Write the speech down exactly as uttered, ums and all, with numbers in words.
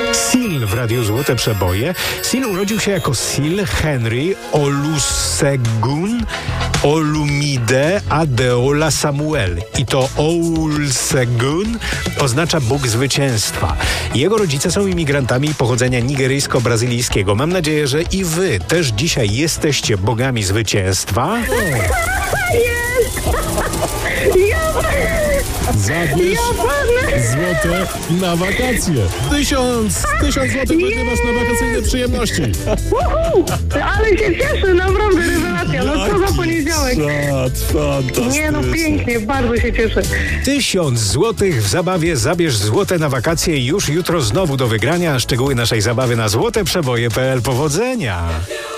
Sil w Radiu Złote Przeboje. Sil urodził się jako Sil Henry Olusegun Olumide Adeola Samuel. I to Olusegun oznacza Bóg zwycięstwa. Jego rodzice są imigrantami pochodzenia nigeryjsko-brazylijskiego. Mam nadzieję, że i wy też dzisiaj jesteście bogami zwycięstwa. Jest! Ja Zabierz złote na wakacje. Tysiąc, tysiąc złotych wygrywasz na wakacyjne przyjemności. Uhu! Ale się cieszę, naprawdę rewelacja. No co za poniedziałek. Czad, fantastycznie. Nie no, pięknie, bardzo się cieszę. Tysiąc złotych w zabawie Zabierz złote na wakacje już jutro znowu do wygrania. Szczegóły naszej zabawy na złoteprzeboje kropka pe el. Powodzenia!